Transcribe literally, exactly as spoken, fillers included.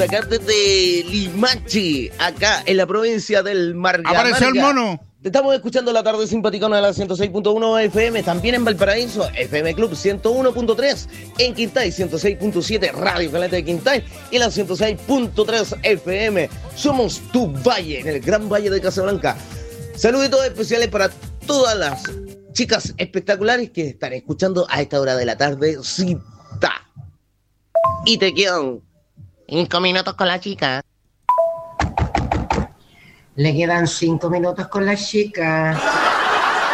Acá desde Limache, acá en la provincia del Marga. Apareció el mono. Te estamos escuchando la tarde simpaticona de la ciento seis punto uno F M, también en Valparaíso, F M Club ciento uno punto tres, en Quintay ciento seis punto siete, Radio Caleta de Quintay, y la ciento seis punto tres F M. Somos tu valle, en el Gran Valle de Casablanca. Saluditos especiales para todas las chicas espectaculares que están escuchando a esta hora de la tarde. Cita. Y te quedan cinco minutos con la chica. Le quedan cinco minutos con la chica.